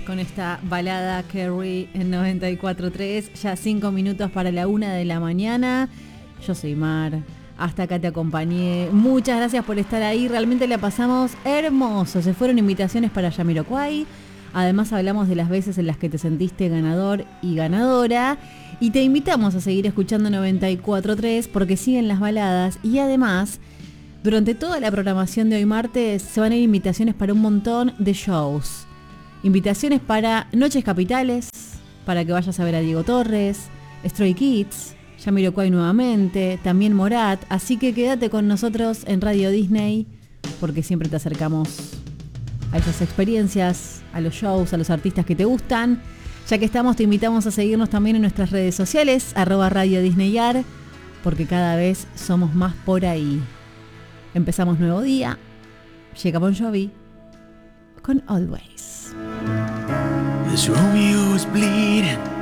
Con esta balada Carrie en 94.3, ya 5 minutos para la 1 de la mañana. Yo soy Mar, hasta acá te acompañé. Muchas gracias por estar ahí, realmente la pasamos hermoso. Se fueron invitaciones para Jamiroquai. Además hablamos de las veces en las que te sentiste ganador y ganadora. Y te invitamos a seguir escuchando 94.3 porque siguen las baladas. Y además, durante toda la programación de hoy martes se van a ir invitaciones para un montón de shows. Invitaciones para Noches Capitales, para que vayas a ver a Diego Torres, Stray Kids, Jamiroquai nuevamente, también Morat. Así que quédate con nosotros en Radio Disney, porque siempre te acercamos a esas experiencias, a los shows, a los artistas que te gustan. Ya que estamos, te invitamos a seguirnos también en nuestras redes sociales, @Radio Disneyar, porque cada vez somos más por ahí. Empezamos nuevo día, llega Bon Jovi con Always. This Romeo is bleeding.